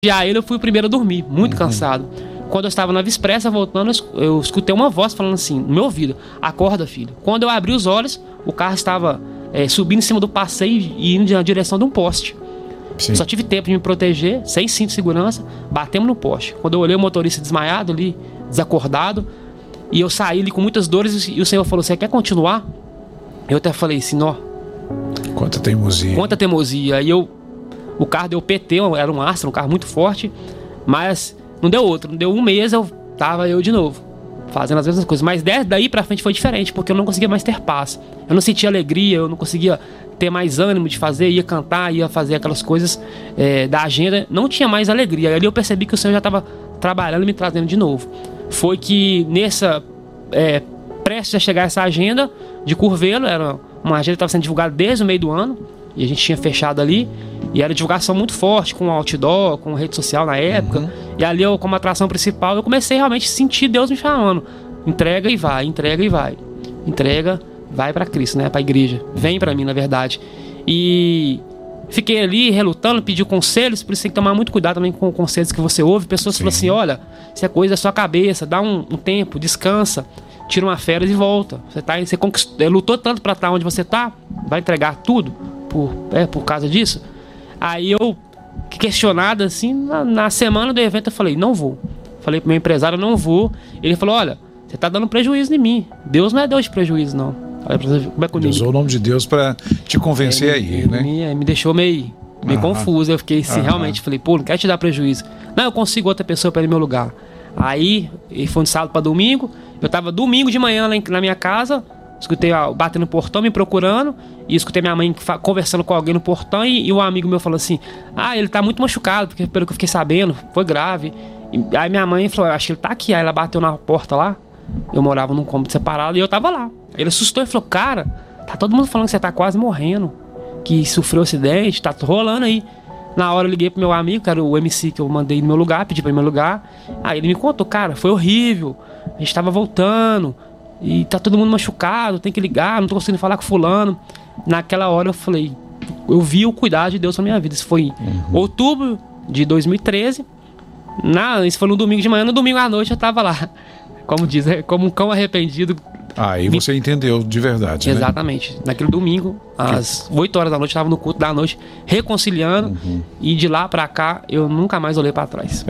Já ele, eu fui o primeiro a dormir, muito cansado. Quando eu estava na Via Expressa voltando, eu escutei uma voz falando assim, no meu ouvido: acorda, filho. Quando eu abri os olhos, o carro estava subindo em cima do passeio e indo na direção de um poste. Eu só tive tempo de me proteger, sem cinto de segurança, batemos no poste. Quando eu olhei o motorista desmaiado ali, desacordado, e eu saí ali com muitas dores, e o Senhor falou: você quer continuar? Eu até falei assim: ó, quanta teimosia. Quanta teimosia. Aí o carro deu PT, era um Astra, um carro muito forte, mas não deu outro, não deu um mês, tava eu de novo, fazendo as mesmas coisas. Mas daí pra frente foi diferente, porque eu não conseguia mais ter paz. Eu não sentia alegria, eu não conseguia ter mais ânimo de fazer, ia cantar, ia fazer aquelas coisas da agenda, não tinha mais alegria. Ali eu percebi que o Senhor já estava trabalhando e me trazendo de novo. Foi que prestes a chegar essa agenda de Curvelo, era uma agenda que estava sendo divulgada desde o meio do ano, e a gente tinha fechado ali, e era divulgação muito forte, com outdoor, com rede social na época, e ali eu, como atração principal, eu comecei realmente a sentir Deus me chamando: entrega e vai, entrega e vai, entrega, vai para Cristo, né, para a igreja, vem para mim, na verdade. E fiquei ali relutando, pedi conselhos, por isso tem que tomar muito cuidado também com conselhos que você ouve. Pessoas falam assim: olha, isso é coisa da sua cabeça, dá um tempo, descansa, tira uma férias e volta. Você lutou tanto para estar onde você está, vai entregar tudo por causa disso? Aí eu, questionado assim, na semana do evento, eu falei: não vou. Falei pro meu empresário: não vou. Ele falou: olha, você tá dando prejuízo em mim. Deus não é Deus de prejuízo, não. Como é que usou o nome de Deus para te convencer né? Me deixou meio confuso. Eu fiquei assim, realmente, falei: pô, não quero te dar prejuízo. Não, eu consigo outra pessoa para ir no meu lugar. Aí, foi de sábado para domingo. Eu tava domingo de manhã lá na minha casa, escutei batendo no portão, me procurando, e escutei minha mãe conversando com alguém no portão, e um amigo meu falou assim: ele tá muito machucado, porque pelo que eu fiquei sabendo, foi grave. E aí minha mãe falou: acho que ele tá aqui. Aí ela bateu na porta lá, eu morava num cômodo separado, e eu tava lá. Ele assustou e falou: cara, tá todo mundo falando que você tá quase morrendo, que sofreu acidente, tá rolando aí. Na hora eu liguei pro meu amigo, que era o MC que eu mandei no meu lugar, pedi pra ir no meu lugar. Aí ele me contou: cara, foi horrível, a gente tava voltando, e tá todo mundo machucado, tem que ligar, não tô conseguindo falar com fulano. Naquela hora eu falei, eu vi o cuidado de Deus na minha vida. Isso foi em outubro de 2013. Isso foi no domingo de manhã. No domingo à noite eu tava lá, como diz, como um cão arrependido. Aí você entendeu de verdade, né? Exatamente. Naquele domingo, às 8 horas da noite, eu estava no culto da noite, reconciliando, e de lá para cá, eu nunca mais olhei para trás.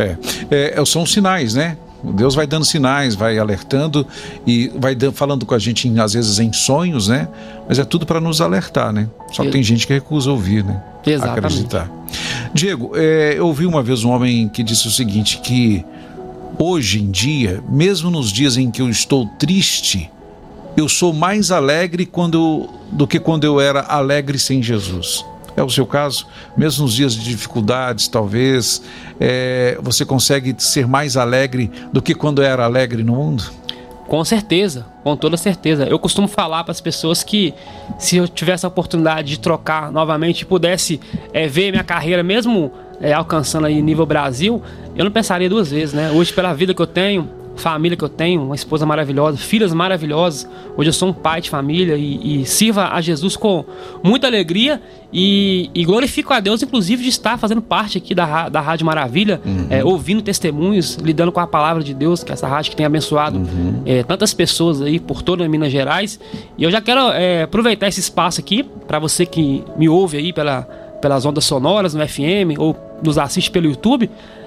São sinais, né? Deus vai dando sinais, vai alertando e vai falando com a gente, às vezes, em sonhos, né? Mas é tudo para nos alertar, né? Só que tem gente que recusa ouvir, né? Exatamente. Acreditar. Diego, eu ouvi uma vez um homem que disse o seguinte, que hoje em dia, mesmo nos dias em que eu estou triste, eu sou mais alegre do que quando eu era alegre sem Jesus. É o seu caso? Mesmo nos dias de dificuldades, talvez, você consegue ser mais alegre do que quando era alegre no mundo? Com certeza, com toda certeza. Eu costumo falar para as pessoas que, se eu tivesse a oportunidade de trocar novamente e pudesse ver minha carreira, mesmo alcançando aí nível Brasil, eu não pensaria duas vezes, né? Hoje, pela vida que eu tenho, família que eu tenho, uma esposa maravilhosa, filhas maravilhosas, hoje eu sou um pai de família e sirva a Jesus com muita alegria e glorifico a Deus, inclusive, de estar fazendo parte aqui da Rádio Maravilha, ouvindo testemunhos, lidando com a palavra de Deus, que é essa rádio que tem abençoado tantas pessoas aí por toda Minas Gerais. E eu já quero aproveitar esse espaço aqui para você que me ouve aí pelas ondas sonoras no FM ou nos assiste pelo YouTube,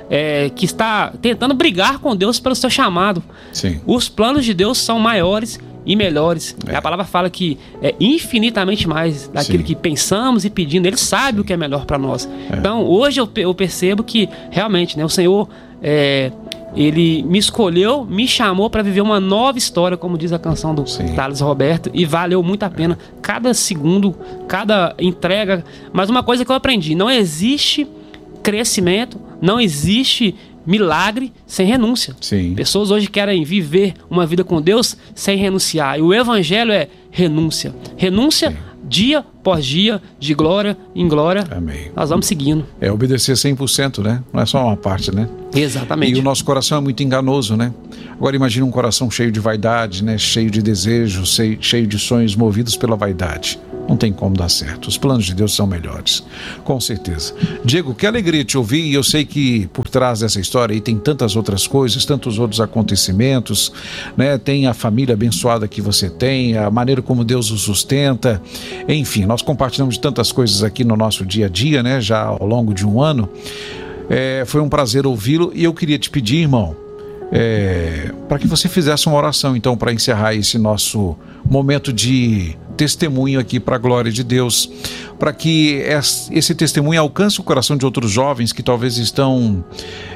que está tentando brigar com Deus pelo seu chamado. Sim. Os planos de Deus são maiores e melhores. A palavra fala que é infinitamente mais daquilo que pensamos e pedimos. Ele sabe o que é melhor para nós. Então, hoje eu percebo que realmente, né, o Senhor, Ele me escolheu, me chamou para viver uma nova história, como diz a canção do Thales Roberto, e valeu muito a pena cada segundo, cada entrega. Mas uma coisa que eu aprendi: não existe crescimento, não existe milagre sem renúncia. Pessoas hoje querem viver uma vida com Deus sem renunciar, e o evangelho é renúncia. Renúncia dia após dia, de glória em glória. Amém. Nós vamos seguindo. É obedecer 100%, né? Não é só uma parte, né? Exatamente. E o nosso coração é muito enganoso, né? Agora imagine um coração cheio de vaidade, né? Cheio de desejos, cheio de sonhos movidos pela vaidade. não tem como dar certo. Os planos de Deus são melhores, com certeza. Diego, que alegria te ouvir, e eu sei que por trás dessa história aí tem tantas outras coisas, tantos outros acontecimentos, né? Tem a família abençoada que você tem, a maneira como Deus o sustenta, enfim, nós compartilhamos tantas coisas aqui no nosso dia a dia, né? Já ao longo de um ano. Foi um prazer ouvi-lo, e eu queria te pedir, irmão, para que você fizesse uma oração, então, para encerrar esse nosso momento de testemunho aqui para a glória de Deus, para que esse testemunho alcance o coração de outros jovens que talvez estão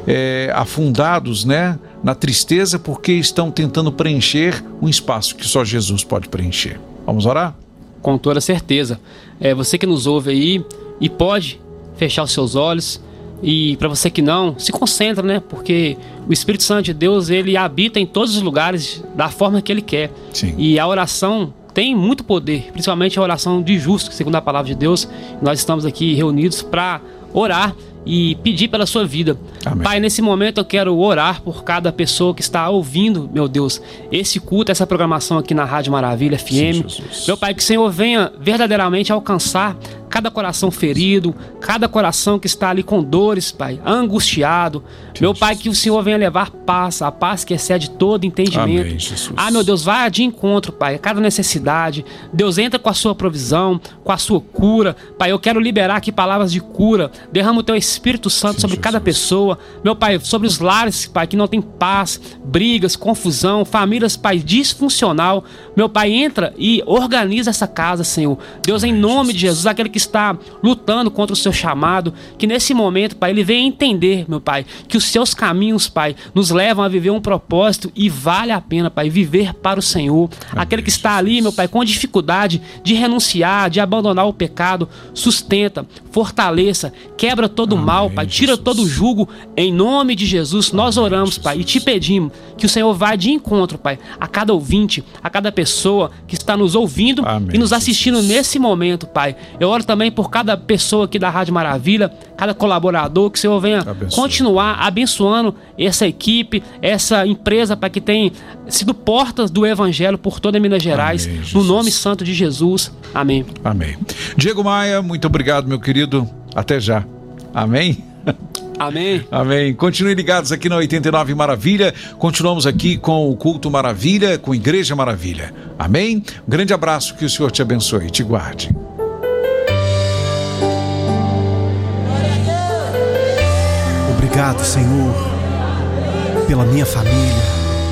afundados, né, na tristeza, porque estão tentando preencher um espaço que só Jesus pode preencher. Vamos orar? Com toda certeza. Você que nos ouve aí e pode fechar os seus olhos, e para você que não, se concentra, né? Porque o Espírito Santo de Deus, ele habita em todos os lugares da forma que ele quer. Sim. E a oração tem muito poder, principalmente a oração de justo, segundo a palavra de Deus. Nós estamos aqui reunidos para orar e pedir pela sua vida. Amém. Pai, nesse momento eu quero orar por cada pessoa que está ouvindo, meu Deus, esse culto, essa programação aqui na Rádio Maravilha FM. Sim, meu Pai, que o Senhor venha verdadeiramente alcançar cada coração ferido, cada coração que está ali com dores, Pai, angustiado. Meu Pai, que o Senhor venha levar paz, a paz que excede todo entendimento. Amém, Jesus. Meu Deus, vai de encontro, Pai, a cada necessidade. Deus, entra com a sua provisão, com a sua cura. Pai, eu quero liberar aqui palavras de cura. Derrama o Teu Espírito Santo sobre cada pessoa. Meu Pai, sobre os lares, Pai, que não tem paz, brigas, confusão, famílias, Pai, disfuncional. Meu Pai, entra e organiza essa casa, Senhor. Deus, em nome de Jesus, aquele que está lutando contra o seu chamado, que nesse momento, Pai, ele venha entender, meu Pai, que os seus caminhos, Pai, nos levam a viver um propósito e vale a pena, Pai, viver para o Senhor. Amém. Aquele que está ali, meu Pai, com dificuldade de renunciar, de abandonar o pecado, sustenta, fortaleça, quebra todo o mal, Pai, tira todo o jugo, em nome de Jesus. Nós oramos, Pai, e te pedimos que o Senhor vá de encontro, Pai, a cada ouvinte, a cada pessoa que está nos ouvindo e nos assistindo nesse momento, Pai. Eu oro também por cada pessoa aqui da Rádio Maravilha, cada colaborador, que o Senhor venha continuar abençoando essa equipe, essa empresa, Pai, que tem sido portas do Evangelho por toda Minas Gerais. Amém, no nome santo de Jesus. Amém. Amém. Diego Maia, muito obrigado, meu querido. Até já. Amém. Amém. Amém. Continuem ligados aqui na 89 Maravilha. Continuamos aqui com o Culto Maravilha, com Igreja Maravilha. Amém. Um grande abraço, que o Senhor te abençoe e te guarde. Obrigado, Senhor, pela minha família.